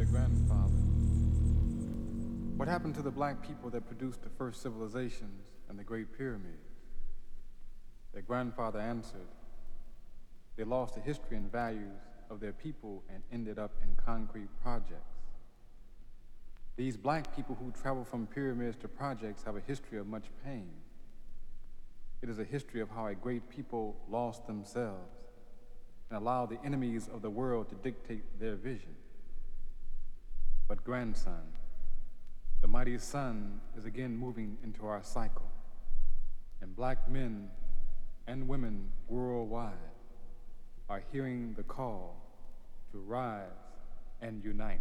great-grandfather, what happened to the black people that produced the first civilizations and the Great Pyramids? Their grandfather answered, they lost the history and values of their people and ended up in concrete projects. These black people who travel from pyramids to projects have a history of much pain. It is a history of how a great people lost themselves and allowed the enemies of the world to dictate their vision. But grandson, the mighty sun is again moving into our cycle, and black men and women worldwide are hearing the call to rise and unite.